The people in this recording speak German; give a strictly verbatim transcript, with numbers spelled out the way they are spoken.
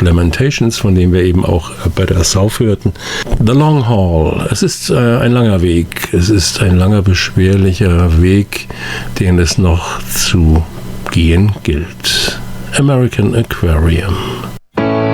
Lamentations, von dem wir eben auch Better South hörten. The Long Haul. Es ist äh, ein langer Weg. Es ist ein langer, beschwerlicher Weg, den es noch zu gehen gilt. American Aquarium.